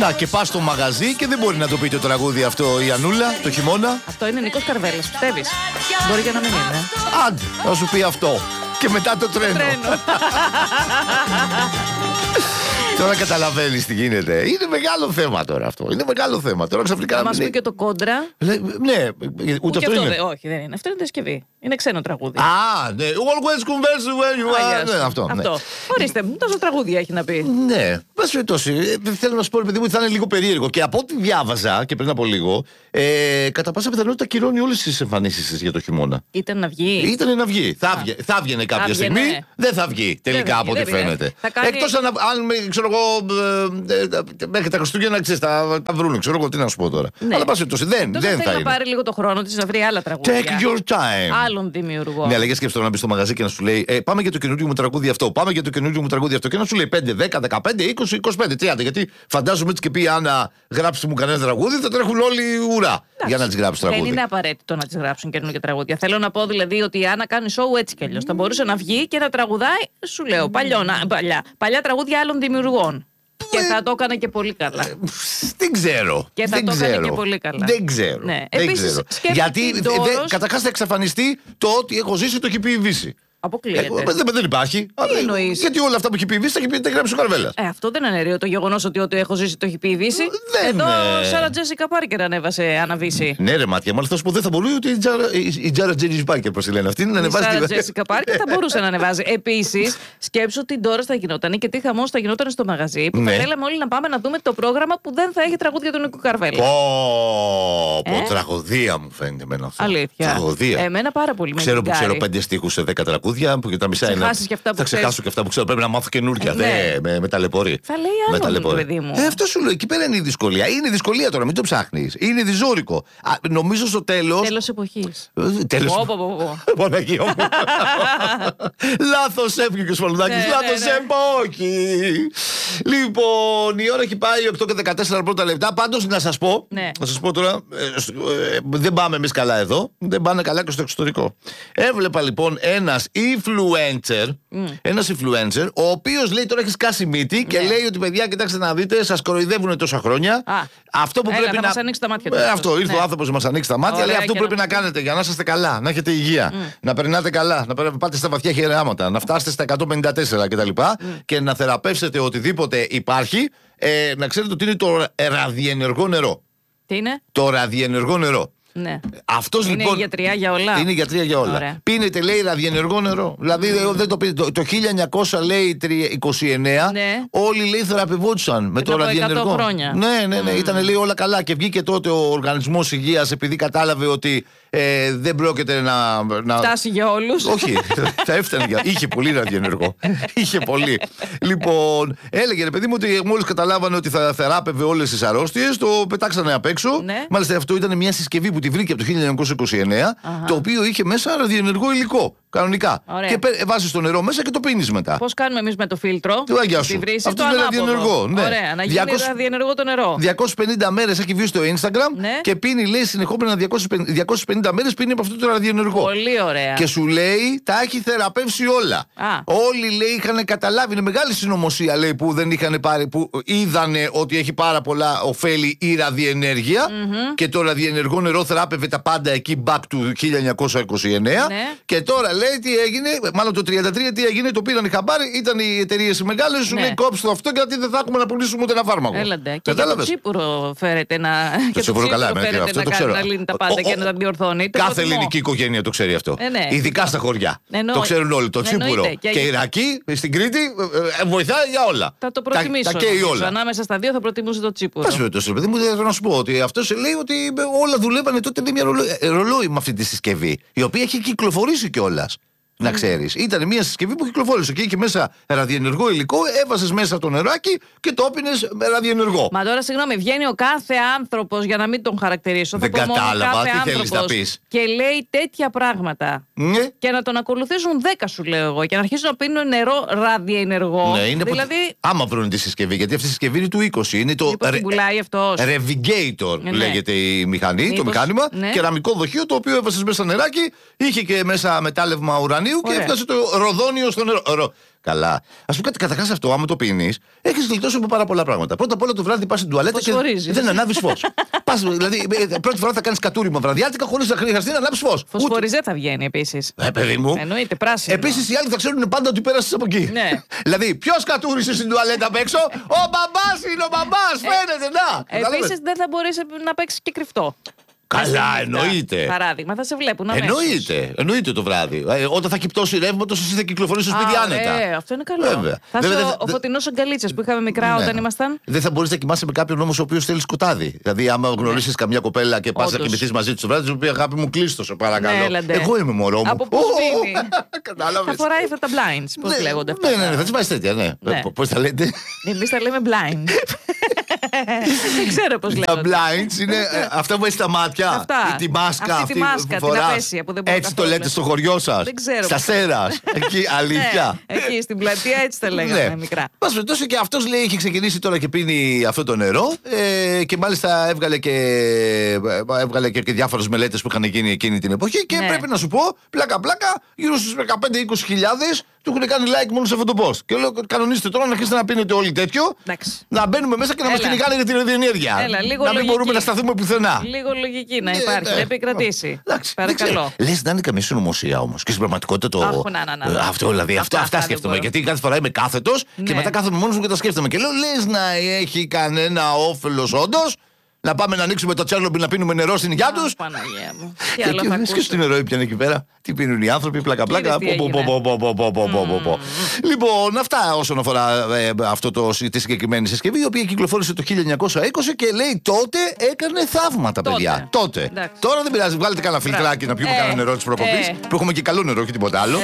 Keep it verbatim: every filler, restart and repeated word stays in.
Να, και πας στο μαγαζί και δεν μπορεί να το πει το τραγούδι αυτό η Ανούλα το χειμώνα. Αυτό είναι Νίκος Καρβέλας, πιστεύεις? Μπορεί και να μην είναι. Άντε, θα σου πει αυτό. Και μετά το τρένο. Τρένο. Τώρα καταλαβαίνεις τι γίνεται. Είναι μεγάλο θέμα τώρα αυτό. Είναι μεγάλο θέμα. Τώρα ξαφνικά. Θα μας πει και το κόντρα. Ναι, ούτε αυτό είναι. Όχι, δεν είναι. Αυτό είναι διασκευή. Είναι ξένο τραγούδι. Α, ναι. Always converse when you are. Ναι, αυτό. Αυτό. Ορίστε, τόσο τραγούδια έχει να πει. Ναι. Πας περιπτώσει. Θέλω να σου πω, παιδί μου, ότι θα είναι λίγο περίεργο. Και από ό,τι διάβαζα και πριν από λίγο, κατά πάσα πιθανότητα κυρώνει όλες τις εμφανίσεις για το χειμώνα. Ήταν να βγει. Ήταν να βγει. Θα βγαίνει κάποια στιγμή. Δεν θα βγει τελικά από ό,τι φαίνεται. Εκτός αν, ξέρω εγώ, μέχρι τα Χριστούγεννα, ξέρεις, θα βρουν, ξέρω εγώ τι να σου πω τώρα. Ναι. Αλλά πάση περιπτώσει δεν, δεν θα είναι. είναι. Να πάρει λίγο το χρόνο της να βρει άλλα τραγούδια. Take your time. Άλλον δημιουργό. Ναι, αλλά για σκέψτε να μπει στο μαγαζί και να σου λέει ε, πάμε για το καινούργιο μου τραγούδι αυτό, πάμε για το καινούργιο μου τραγούδι αυτό. Και να σου λέει πέντε, δέκα, δεκαπέντε, είκοσι, είκοσι πέντε, τριάντα. Γιατί φαντάζομαι έτσι και πει Άννα, γράψτε μου κανένα τραγούδι, θα τρέχουν όλοι ουρά. Εντάξει, για να τις γράψει τραγούδι. Δεν είναι απαραίτητο να τις γράψουν καινούργια τραγούδια. Θέλω να πω δηλαδή ότι η Άννα κάνει σοου έτσι κι αλλιώς. Mm. Θα μπορούσε να βγει και να τραγουδάει, σου λέω, παλιό, να, παλιά, παλιά τραγούδια άλλων δημιουργών. Και θα το έκανε και πολύ καλά. Δεν ξέρω. Και θα δεν το έκανε ξέρω. και πολύ καλά. Δεν ξέρω. Ναι. Δεν Επίσης, ξέρω. γιατί δε, δε, καταρχάς θα εξαφανιστεί το ότι έχω ζήσει το έχει πει η Βύση. Αποκλείεται. Ε, δεν, δεν υπάρχει. Τι εννοείς? Γιατί όλα αυτά που έχει πει η Βύση τα έχει γράψει ο Καρβέλας. Ε, αυτό δεν αναιρεί το γεγονός ότι ό,τι έχω ζήσει το έχει πει η Βύση. Δεν Εδώ είναι. Σάρα Τζέσικα Πάρκερ ανέβασε αναβύση. Ναι, ρε μάτια, μάλιστα σου πω δεν θα μπορούσε ότι η Τζάρα Τζέσικα Πάρκερ, πώς τη λένε αυτή, να ανεβάζει. Η Σάρα Τζέσικα Πάρκερ θα μπορούσε να ανεβάζει. Επίσης, σκέψου τι τώρα θα γινόταν και τι χαμός θα γινόταν στο μαγαζί. Που ναι. θα θέλαμε όλοι να πάμε να δούμε το πρόγραμμα που δεν θα έχει τραγούδια του Νίκου Καρβέλα. Πω, πω, Ε? τραγωδία μου φαίνεται εμένα αυτό. Αλήθεια. Τραγωδία. Εμένα πάρα πολύ με Ξέρω που γκάρει. ξέρω πέντε στίχους σε δέκα τραγούδια που και τα μισά είναι. Και αυτά που θα ξεχάσω θες. και αυτά που ξέρω. Πρέπει να μάθω καινούργια. Ε, ναι. Δε, με, με ταλαιπωρεί. Θα λέει άλλο, με ταλαιπωρεί. παιδί μου. Ε, αυτό σου λέω. Εκεί πέρα είναι η δυσκολία. Είναι η δυσκολία τώρα, μην το ψάχνεις. Είναι διζώρικο. Α, νομίζω στο τέλος. Τέλος εποχής. Τέλος. Πω, πω, πω, πω. Παναγία μου. Λάθος έφυγε ο Σπαλουδάκης. Ναι, Λάθος ναι, ναι. εποχή. Λοιπόν, η ώρα έχει πάει οκτώ και δεκατέσσερα πρώτα λεπτά. Πάντως να σας πω. Ναι. Να σας πω τώρα. Ε, ε, δεν πάμε εμείς καλά εδώ. Δεν πάνε καλά και στο εξωτερικό. Έβλεπα λοιπόν ένας influencer. Mm. Ένας influencer, ο οποίος λέει τώρα έχει σκάσει μύτη και Ναι. λέει ότι παιδιά, κοιτάξτε να δείτε, σας κοροϊδεύουν τόσα χρόνια. Α, αυτό που έλα, πρέπει να να. μας ανοίξει τα μάτια του. Ε, αυτό, ήρθε Ναι. ο άνθρωπος να μας ανοίξει τα μάτια. Ωραία, λέει αυτό που και πρέπει να- να κάνετε για να είστε καλά, να έχετε υγεία, mm. να περνάτε καλά, να περ- πάτε στα βαθιά χειράματα, να φτάσετε στα εκατόν πενήντα τέσσερα κτλ. Mm. Και να θεραπεύσετε οτιδήποτε υπάρχει, ε, να ξέρετε ότι είναι το ραδιενεργό νερό. Τι είναι? Το ραδιενεργό νερό. Ναι. Αυτός, Είναι λοιπόν, η γιατριά για όλα. Είναι η γιατρία για όλα. Ωραία. Πίνετε, λέει, ραδιενεργό νερό. Δηλαδή, mm. δεν το, το, το χίλια εννιακόσια είκοσι εννέα, Ναι. όλοι λέει θεραπευόντουσαν με το από ραδιενεργό. εκατό χρόνια. Ναι, ναι, ναι. Mm. Ήταν λέει όλα καλά. Και βγήκε τότε ο Οργανισμός Υγείας επειδή κατάλαβε ότι ε, δεν πρόκειται να. να... Φτάσει για όλους. Όχι, θα έφτανε για. Είχε πολύ ραδιενεργό. Είχε πολύ. Λοιπόν, έλεγε ρε παιδί μου ότι μόλις καταλάβανε ότι θα θεράπευε όλες τις αρρώστιες, το πετάξανε απ' έξω. Ναι. Μάλιστα αυτό ήταν μια συσκευή που τη βρήκε από το χίλια εννιακόσια είκοσι εννέα, Αχα. το οποίο είχε μέσα ραδιενεργό υλικό. Κανονικά. Ωραία. Και βάζεις το νερό μέσα και το πίνεις μετά. Πώς κάνουμε εμείς με το φίλτρο? Τι αγιά Τη σου. βρύση, Αυτό το είναι ανάποδο. ραδιενεργό. Ναι. Ωραία, να γίνει διακόσια ραδιενεργό το νερό. διακόσιες πενήντα μέρες έχει βγει στο Instagram Ναι. και πίνει, λέει, συνεχόμενα διακόσιες πενήντα μέρες πίνει από αυτό το ραδιενεργό. Πολύ ωραία. Και σου λέει, τα έχει θεραπεύσει όλα. Α. Όλοι, λέει, είχαν καταλάβει. Είναι μεγάλη συνωμοσία, λέει, που δεν είχαν πάρει, που είδανε ότι έχει πάρα πολλά ωφέλη η ραδιενέργεια. Mm-hmm. Και το ραδιενεργό νερό θεράπευε τα πάντα εκεί back του χίλια εννιακόσια είκοσι εννέα. Ναι. Και τώρα λέει τι έγινε, μάλλον το τριάντα τρία τι έγινε, το πήραν οι χαμπάρι, ήταν οι εταιρείες οι μεγάλες, σου Ναι. λέει κόψτε το αυτό γιατί δεν θα έχουμε να πουλήσουμε ούτε ένα φάρμακο. Έλαντε. Και για το Κατάλαβες? τσίπουρο φέρεται να. Το και τσίπουρο καλά, εμένα, φέρεται αυτό να το κάνει, ξέρω. να λύνει τα πάντα Ο- ο- και να τα διορθώνει. Το Κάθε προτιμώ. ελληνική οικογένεια το ξέρει αυτό. Ε, ναι. Ειδικά στα χωριά. Εννοώ. Το ξέρουν όλοι. Το Εννοείται. τσίπουρο. Και- Και η Ιρακή στην Κρήτη ε, ε, βοηθάει για όλα. Θα το Τα- προτιμήσω. Τα καίει νομίζω. όλα. Ανάμεσα στα δύο θα προτιμούσε το τσίπουρο. Πας περιπτώσει, παιδί μου, θέλω να σου πω ότι αυτό λέει ότι όλα δουλεύανε τότε με μια ρολόι, ε, ρολόι με αυτή τη συσκευή. Η οποία έχει κυκλοφορήσει κιόλα. Να ξέρεις. Ήταν μια συσκευή που κυκλοφόρησε και είχε μέσα ραδιενεργό υλικό, έβαζες μέσα το νεράκι και το έπινες με ραδιενεργό. Μα τώρα, συγγνώμη, βγαίνει ο κάθε άνθρωπος, για να μην τον χαρακτηρίσω. Δεν θα πω μόνο κατάλαβα, κάθε τι θέλεις να άνθρωπος, πεις. Και λέει τέτοια πράγματα. Ναι. Και να τον ακολουθήσουν δέκα, σου λέω εγώ. Και να αρχίσουν να πίνουν νερό ραδιενεργό. Ναι, είναι δηλαδή. ποτέ... Άμα βρουν τη συσκευή, γιατί αυτή η συσκευή είναι του είκοσι. Είναι το Μήπως την πουλάει αυτός. Revigator, Ναι. λέγεται η μηχανή, Μήπως, το μηχάνημα. ναι. Κεραμικό δοχείο το οποίο έβασες μέσα νεράκι, είχε και μέσα μετάλλευμα ουρανίου Ιουλίου και Ωραία. έφτασε το ροδόνιο στο νερό. Ρο... Καλά. Α πούμε κάτι, καταρχάς αυτό, άμα το πίνει, έχει γλιτώσει από πάρα πολλά πράγματα. Πρώτα απ' όλα το βράδυ πα στην τουαλέτα και Φωσφορίζεις. δεν ανάβει φω. Δηλαδή, πρώτη φορά θα κάνει κατούριμα βραδιάτικα χωρί να χρειαστεί να ανάβει φω. Φωσφοριζέ θα βγαίνει επίσης. Ε, παιδί μου. Εννοείται, πράσινο. Επίσης οι άλλοι θα ξέρουν πάντα ότι πέρασε από εκεί. Ναι. Δηλαδή, ποιο κατούρισε στην τουαλέτα απ' έξω, ο μπαμπάς είναι ο μπαμπάς, φαίνεται, να. Επίσης δεν θα μπορείς να παίξεις και κρυφτό. Καλά, Ας πούμε, εννοείται. Παράδειγμα, θα σε βλέπουν αμέσως. Εννοείται, εννοείται το βράδυ. Ε, όταν θα κυπτώσει ρεύματος, εσύ θα κυκλοφορείς στο σπίτι Α, άνετα. Ε, αυτό είναι καλό. Βέβαια. Θα Βέβαια, είσαι δεν ο, θα- ο φωτεινός αγκαλίτσας που είχαμε μικρά Ναι. όταν ήμασταν. Δεν θα μπορείς να κοιμάσαι με κάποιον όμως ο οποίος θέλει σκοτάδι. Δηλαδή, άμα γνωρίσεις καμιά κοπέλα και πας να Όντως. κοιμηθείς μαζί της το βράδυ, σου πει αγάπη μου, κλείστο, σε παρακαλώ. Ναι, έλαντε. Εγώ είμαι μωρό μου. Από πού Ω, σβήνει. Κατάλαβες. Θα φοράει αυτά τα blinds. Πώς Ναι, λέγονται αυτά. Ναι, ναι, ναι, θα τις βάζεις τέτοια, ναι. Ναι. Πώς τα λέτε. Εμείς τα λέμε blind. Δεν ξέρω πώς Τα λέγονται. blinds είναι ε, αυτά που έχει στα μάτια. Αυτά. Τη μάσκα Αυτή αυτή τη μάσκα, που την φοράς. απέσια που δεν μπορώ Έτσι το καθόλου. λέτε στο χωριό σας. Δεν ξέρω. Στα Σέρας. Εκεί, αλήθεια. Ναι, εκεί στην πλατεία έτσι τα λέγαμε μικρά. Μας περιπτώσει και αυτός λέει έχει ξεκινήσει τώρα και πίνει αυτό το νερό ε, και μάλιστα έβγαλε και, ε, έβγαλε και, και διάφορες μελέτες που είχαν γίνει εκείνη την εποχή και Ναι. πρέπει να σου πω, πλάκα πλάκα, γύρω στους δεκαπέντε με είκοσι χιλιάδες του έχουν κάνει like μόνο σε αυτό το post. Και λέω κανονίστε τώρα να αρχίσετε να πίνετε όλοι τέτοιο, Εντάξει. να μπαίνουμε μέσα και να μας Έλα. κυνηγάνε για την ραδιενέργεια. Έλα, λίγο να μην λογική. μπορούμε να σταθούμε πουθενά. Λίγο λογική να Ναι, υπάρχει, ναι. να επικρατήσει. Εντάξει, δεν Παρακαλώ. ξέρω. Λες να είναι καμία συνωμοσία όμως. Και στην πραγματικότητα το. Αχ, να, να, να, να. Ε, Αυτό δηλαδή. Αυτά, Αυτό, αυτά αυτά δεν σκέφτομαι. μπορώ. Γιατί κάθε φορά είμαι κάθετος και Ναι. μετά κάθομαι μόνος μου και τα σκέφτομαι. Και λέω, λες να έχει κανένα όφελος όντως. Να πάμε να ανοίξουμε το Τσέρνομπιλ να πίνουμε νερό στην υγειά τους. Παναγία μου. Τι άλλο θα Και ακούσω. τι νερό έπιανε εκεί πέρα. Τι πίνουν οι άνθρωποι, πλάκα-πλάκα. Είδες τι Πω, πω, έγινε. πω, πω, πω, πω, πω, πω, πω, πω. Λοιπόν, αυτά όσον αφορά ε, αυτό το, τη συγκεκριμένη συσκευή, η οποία κυκλοφόρησε το χίλια εννιακόσια είκοσι και λέει τότε έκανε θαύματα, Τότε. παιδιά. Τότε. Εντάξει. Τώρα δεν πειράζει, βγάλετε κανένα Μπράβο. φιλτράκι να πιούμε Ε, κανένα νερό τη προκοπή. ε. Που έχουμε και καλό νερό και τίποτα άλλο.